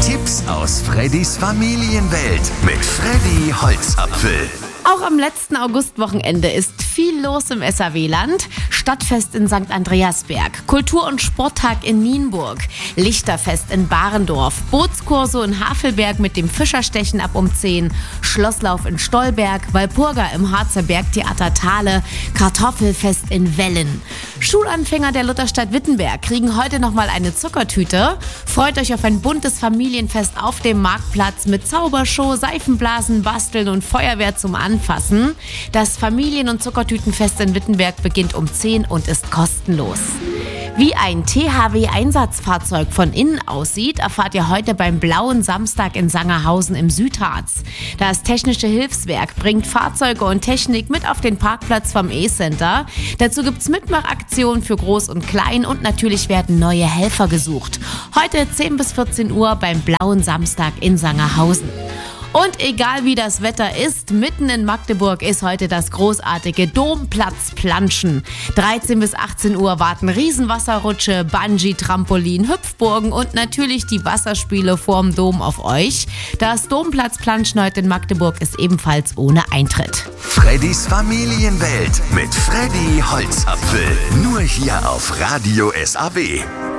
Tipps aus Freddys Familienwelt mit Freddy Holzapfel. Auch am letzten Augustwochenende ist viel los im SAW-Land. Stadtfest in St. Andreasberg, Kultur- und Sporttag in Nienburg, Lichterfest in Barendorf, Bootskurse in Havelberg mit dem Fischerstechen ab um 10, Schlosslauf in Stolberg, Walpurga im Harzer Bergtheater Thale, Kartoffelfest in Wellen. Schulanfänger der Lutherstadt Wittenberg kriegen heute nochmal eine Zuckertüte. Freut euch auf ein buntes Familienfest auf dem Marktplatz mit Zaubershow, Seifenblasen, Basteln und Feuerwehr zum Anfassen. Das Familien- und Zuckertütenfest in Wittenberg beginnt um 10 und ist kostenlos. Wie ein THW-Einsatzfahrzeug von innen aussieht, erfahrt ihr heute beim Blauen Samstag in Sangerhausen im Südharz. Das Technische Hilfswerk bringt Fahrzeuge und Technik mit auf den Parkplatz vom E-Center. Dazu gibt's Mitmachaktionen für Groß und Klein und natürlich werden neue Helfer gesucht. Heute 10 bis 14 Uhr beim Blauen Samstag in Sangerhausen. Und egal wie das Wetter ist, mitten in Magdeburg ist heute das großartige Domplatz-Planschen. 13 bis 18 Uhr warten Riesenwasserrutsche, Bungee-Trampolin, Hüpfburgen und natürlich die Wasserspiele vorm Dom auf euch. Das Domplatz-Planschen heute in Magdeburg ist ebenfalls ohne Eintritt. Freddys Familienwelt mit Freddy Holzapfel. Nur hier auf Radio SAW.